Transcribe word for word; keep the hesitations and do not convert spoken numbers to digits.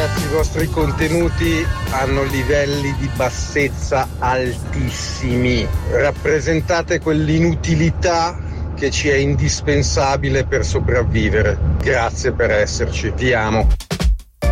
ragazzi, i vostri contenuti hanno livelli di bassezza altissimi. Rappresentate quell'inutilità che ci è indispensabile per sopravvivere. Grazie per esserci, vi amo.